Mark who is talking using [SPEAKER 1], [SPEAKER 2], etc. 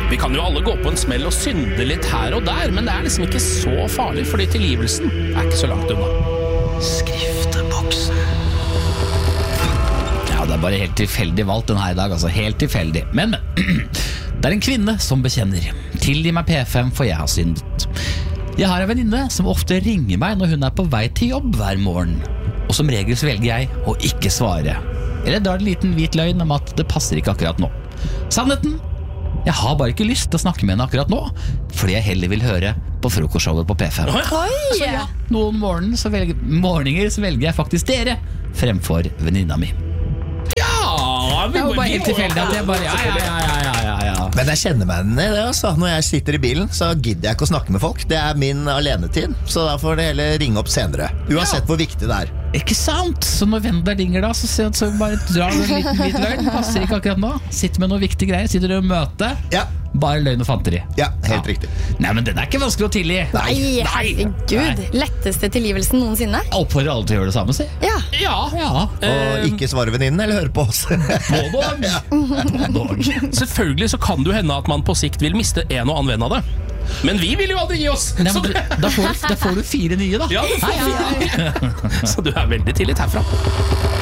[SPEAKER 1] Vi kan jo alle gå på en smell og synde litt her og der, men det liksom ikke så farlig, fordi tilgivelsen ikke så langt unna.
[SPEAKER 2] Skrifteboksen.
[SPEAKER 3] Ja, det bare helt tilfeldig valgt den her i dag, altså helt tilfeldig. Men det en kvinne som bekjenner. Tilgi meg P5, for jeg har syndet. Jeg har en venninne som ofte ringer meg når hun på vei til jobb hver morgen. Og som regel så velger jeg å ikke svare. Eller drar en liten hvit løgn om at det passer ikke akkurat nå. Sannheten? Jeg har bare ikke lyst til å snakke med henne akkurat nå, fordi jeg heller vil høre på frokostshowet på P5. Så ja, noen morgener så velger jeg faktisk dere fremfor venninna mi.
[SPEAKER 1] Ja,
[SPEAKER 3] Det var bare helt tilfeldig at jeg bare ja.
[SPEAKER 2] Men jeg kjenner meg igjen i det, altså. Når jeg sitter i bilen, så gidder jeg ikke å snakke med folk. Det min alenetid, så da får det heller ringe opp senere. Uansett hvor viktig det
[SPEAKER 3] Ikke sant? Så når vennen der ringer da, så bare drar du en liten hvit løgn. Passer ikke akkurat nå. Sitter med noen viktige greier. Sitter du i møte.
[SPEAKER 2] Ja.
[SPEAKER 3] Bare løgn og fanteri.
[SPEAKER 2] Ja, helt riktig.
[SPEAKER 3] Nei, men den ikke vanskelig å tilgi.
[SPEAKER 4] Nei, herregud. Letteste tilgivelsen noensinne.
[SPEAKER 3] Oppfordrer alle til å gjøre det samme, si.
[SPEAKER 4] Ja.
[SPEAKER 2] Og ikke svare venninnen, eller høre på oss.
[SPEAKER 1] Selvfølgelig så kan det jo hende at man på sikt vil miste en og annen venn av det. Men vi vil jo aldri gi oss.
[SPEAKER 3] Nei, da får du 4 nye da.
[SPEAKER 1] Ja, så du veldig tillit herfra.